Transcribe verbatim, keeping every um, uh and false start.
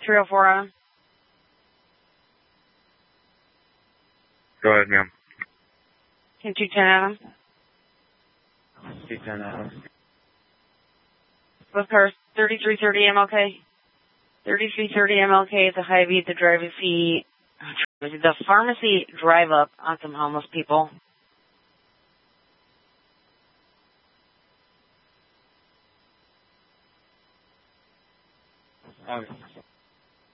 three oh four Adam. Go ahead, ma'am. two ten Adam. two ten Adam. With car thirty-three thirty M L K. thirty-three thirty M L K at the Hy-Vee at the driving fee. The pharmacy drive up on some homeless people. Okay.